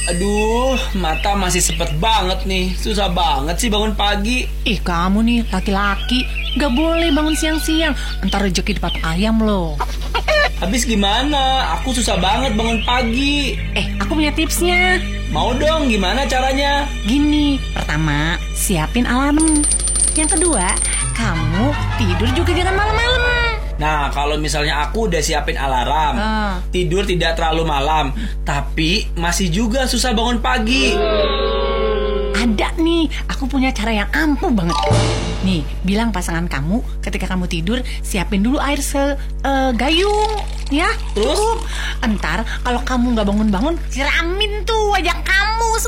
Aduh, mata masih sepet banget nih. Susah banget sih bangun pagi. Ih, kamu nih laki-laki gak boleh bangun siang-siang, entar rezeki dipatok ayam loh. Habis gimana? Aku susah banget bangun pagi. Aku punya tipsnya. Mau dong, gimana caranya? Gini, pertama, siapin alarm. Yang kedua, kamu tidur juga jangan malam-malam. Nah, kalau misalnya aku udah siapin alarm, tidur tidak terlalu malam, tapi masih juga susah bangun pagi. Ada nih, aku punya cara yang ampuh banget. Nih, bilang pasangan kamu ketika kamu tidur, siapin dulu air segayung. Ya, terus? cukup. Entar kalau kamu gak bangun-bangun, siramin tuh wajah kamu